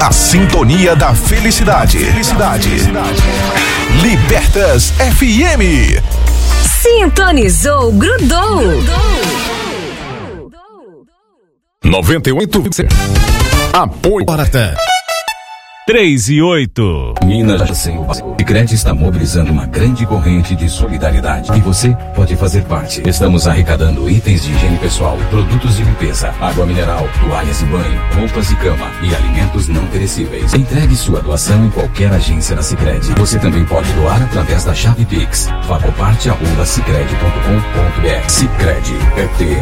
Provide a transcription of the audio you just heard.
A sintonia da felicidade. Libertas FM. Sintonizou, grudou. 98. Apoio. 3 e 8. Minas sem o Sicredi está mobilizando uma grande corrente de solidariedade e você pode fazer parte. Estamos arrecadando itens de higiene pessoal, produtos de limpeza, água mineral, toalhas de banho, roupas de cama e alimentos não perecíveis. Entregue sua doação em qualquer agência da Sicredi. Você também pode doar através da chave Pix. Facoparte@sicredi.com.br. Sicredi é ter